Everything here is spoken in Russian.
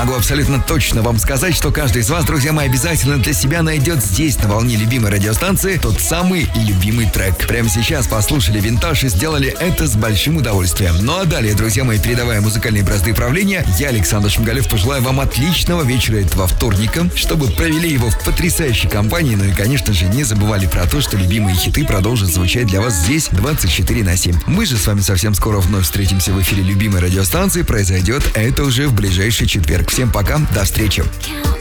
Могу абсолютно точно вам сказать, что каждый из вас, друзья мои, обязательно для себя найдет здесь, на волне любимой радиостанции, тот самый любимый трек. Прямо сейчас послушали «Винтаж» и сделали это с большим удовольствием. Ну а далее, друзья мои, передавая музыкальные бразды правления, я, Александр Шмигалев, пожелаю вам отличного вечера этого вторника, чтобы провели его в потрясающей компании. Ну и, конечно же, не забывали про то, что любимые хиты продолжат звучать для вас здесь 24/7. Мы же с вами совсем скоро вновь встретимся в эфире любимой радиостанции. Произойдет это уже в ближайший четверг. Всем пока, до встречи.